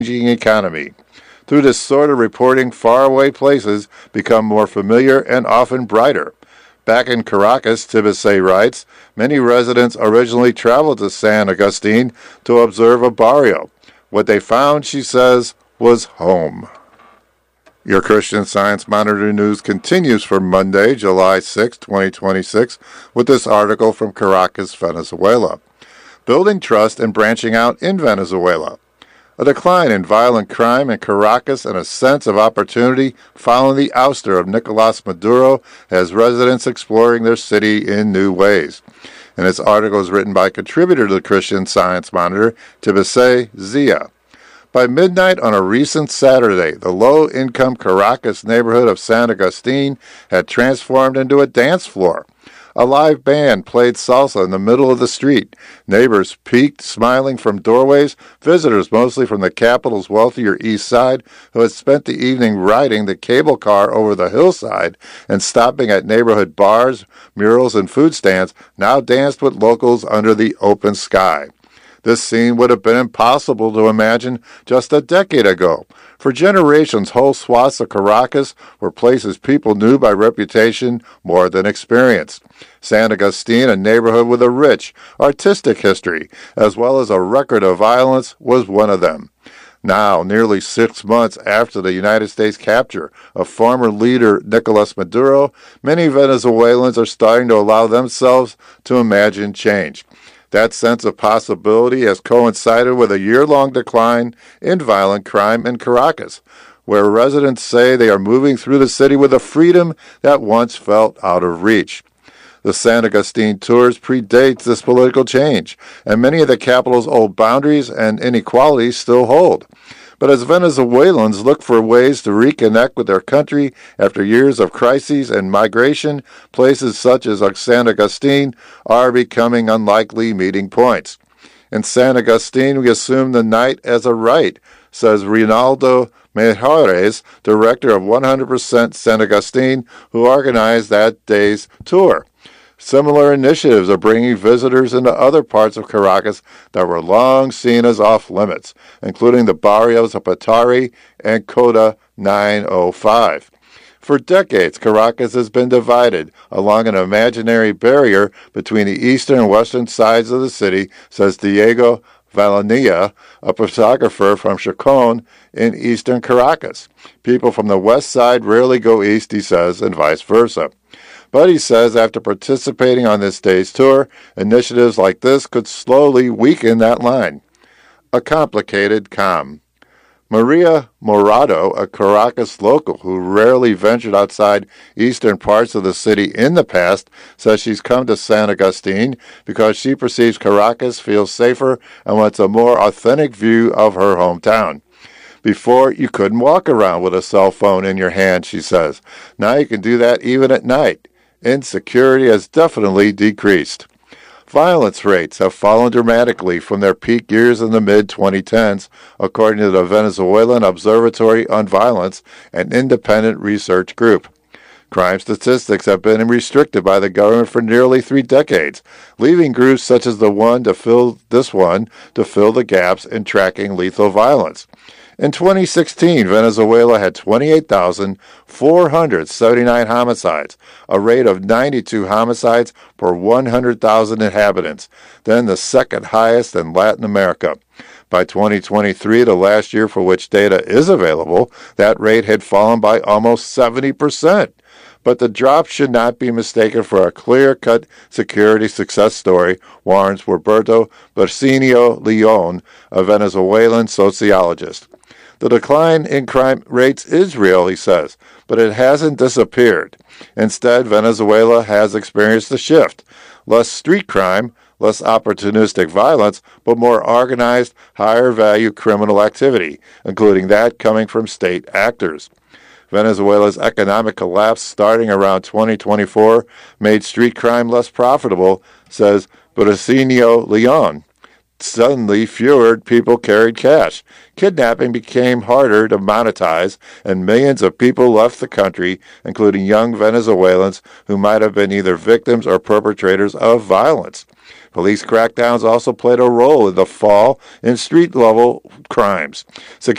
changing economy. Through this sort of reporting, faraway places become more familiar and often brighter. Back in Caracas, Tibisay writes, many residents originally traveled to San Agustin to observe a barrio. What they found, she says, was home. Your Christian Science Monitor news continues for Monday, July 6, 2026, with this article from Caracas, Venezuela. Building trust and branching out in Venezuela. A decline in violent crime in Caracas and a sense of opportunity following the ouster of Nicolas Maduro has residents exploring their city in new ways. And this article is written by contributor to the Christian Science Monitor, Tibisay Zia. By midnight on a recent Saturday, the low-income Caracas neighborhood of San Agustin had transformed into a dance floor. A live band played salsa in the middle of the street. Neighbors peeked, smiling from doorways. Visitors, mostly from the capital's wealthier east side, who had spent the evening riding the cable car over the hillside and stopping at neighborhood bars, murals, and food stands, now danced with locals under the open sky. This scene would have been impossible to imagine just a decade ago. For generations, whole swaths of Caracas were places people knew by reputation more than experience. San Agustin, a neighborhood with a rich, artistic history, as well as a record of violence, was one of them. Now, nearly 6 months after the United States capture of former leader Nicolas Maduro, many Venezuelans are starting to allow themselves to imagine change. That sense of possibility has coincided with a year-long decline in violent crime in Caracas, where residents say they are moving through the city with a freedom that once felt out of reach. The San Agustin tours predates this political change, and many of the capital's old boundaries and inequalities still hold. But as Venezuelans look for ways to reconnect with their country after years of crises and migration, places such as San Agustin are becoming unlikely meeting points. In San Agustin, we assume the night as a right, says Rinaldo Mejores, director of 100% San Agustin, who organized that day's tour. Similar initiatives are bringing visitors into other parts of Caracas that were long seen as off-limits, including the barrios of Petare and Cota 905. For decades, Caracas has been divided along an imaginary barrier between the eastern and western sides of the city, says Diego Valania, a photographer from Chacon in eastern Caracas. People from the west side rarely go east, he says, and vice versa. But he says after participating on this day's tour, initiatives like this could slowly weaken that line. A complicated calm. Maria Morado, a Caracas local who rarely ventured outside eastern parts of the city in the past, says she's come to San Agustin because she perceives Caracas feels safer and wants a more authentic view of her hometown. Before, you couldn't walk around with a cell phone in your hand, she says. Now you can do that even at night. Insecurity has definitely decreased. Violence rates have fallen dramatically from their peak years in the mid-2010s, according to the Venezuelan Observatory on Violence, an independent research group. Crime statistics have been restricted by the government for nearly 3 decades, leaving groups such as the one to fill the gaps in tracking lethal violence. In 2016, Venezuela had 28,479 homicides, a rate of 92 homicides per 100,000 inhabitants, then the second highest in Latin America. By 2023, the last year for which data is available, that rate had fallen by almost 70%. But the drop should not be mistaken for a clear-cut security success story, warns Roberto Bersinio Leon, a Venezuelan sociologist. The decline in crime rates is real, he says, but it hasn't disappeared. Instead, Venezuela has experienced a shift. Less street crime, less opportunistic violence, but more organized, higher-value criminal activity, including that coming from state actors. Venezuela's economic collapse starting around 2024 made street crime less profitable, says Bersinio Leon. Suddenly, fewer people carried cash. Kidnapping became harder to monetize, and millions of people left the country, including young Venezuelans who might have been either victims or perpetrators of violence. Police crackdowns also played a role in the fall in street-level crimes. Security